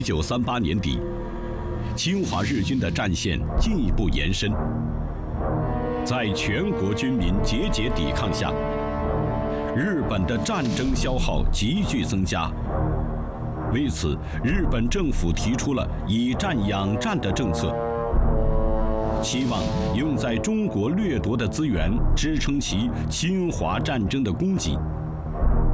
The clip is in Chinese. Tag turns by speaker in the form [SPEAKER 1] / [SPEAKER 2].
[SPEAKER 1] 1938年底，侵华日军的战线进一步延伸，在全国军民节节抵抗下，日本的战争消耗急剧增加。为此，日本政府提出了以战养战的政策，期望用在中国掠夺的资源支撑其侵华战争的供给。